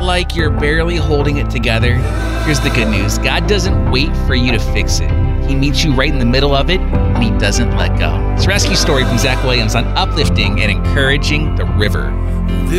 like you're barely holding it together, here's the good news. God doesn't wait for you to fix it. He meets you right in the middle of it, and he doesn't let go. It's a rescue story from Zach Williams on uplifting and encouraging the river.